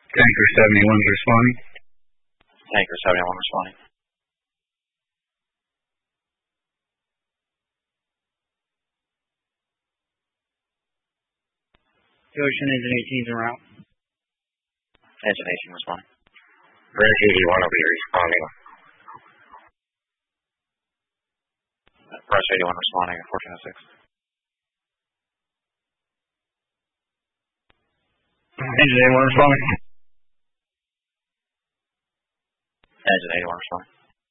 Tanker 71 is responding. Tanker 71 responding. Ocean Engine 18 is en route. Engine 18 responding. Bridge 81 will be responding. Brush 81 responding at 1406. Engine 81 responding. Engine 81 responding.